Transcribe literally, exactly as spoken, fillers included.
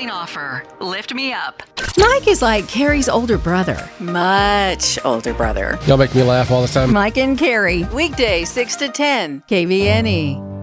amazing offer. Lift me up. Mike is like Carrie's older brother. Much older brother. Y'all make me laugh all the time. Mike and Carrie. Weekday, six to ten. K V N E.